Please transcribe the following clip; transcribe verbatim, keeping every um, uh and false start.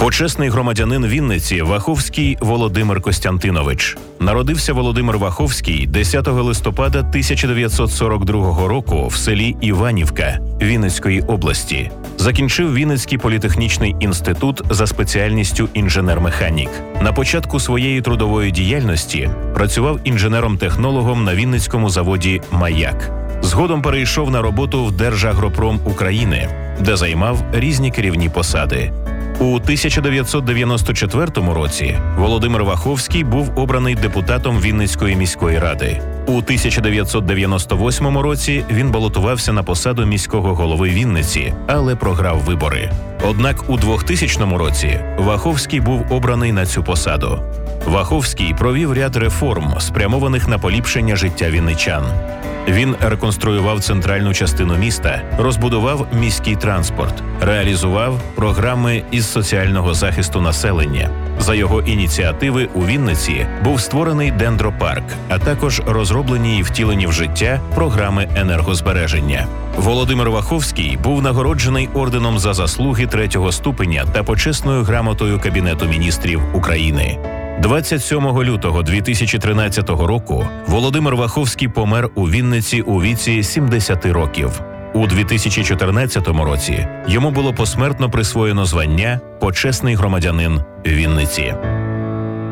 Почесний громадянин Вінниці Ваховський Володимир Костянтинович. Народився Володимир Ваховський десятого листопада тисяча дев'ятсот сорок другого року в селі Іванівка Вінницької області. Закінчив Вінницький політехнічний інститут за спеціальністю інженер-механік. На початку своєї трудової діяльності працював інженером-технологом на Вінницькому заводі «Маяк». Згодом перейшов на роботу в Держагропром України, де займав різні керівні посади. У тисяча дев'ятсот дев'яносто четвертому році Володимир Ваховський був обраний депутатом Вінницької міської ради. У тисяча дев'ятсот дев'яносто восьмому році він балотувався на посаду міського голови Вінниці, але програв вибори. Однак у двохтисячному році Ваховський був обраний на цю посаду. Ваховський провів ряд реформ, спрямованих на поліпшення життя вінничан. Він реконструював центральну частину міста, розбудував міський транспорт, реалізував програми із соціального захисту населення. За його ініціативи у Вінниці був створений дендропарк, а також розроблені і втілені в життя програми енергозбереження. Володимир Ваховський був нагороджений орденом за заслуги третього ступеня та почесною грамотою Кабінету міністрів України. двадцять сьомого лютого дві тисячі тринадцятого року Володимир Ваховський помер у Вінниці у віці сімдесяти років. У дві тисячі чотирнадцятому році йому було посмертно присвоєно звання «Почесний громадянин Вінниці».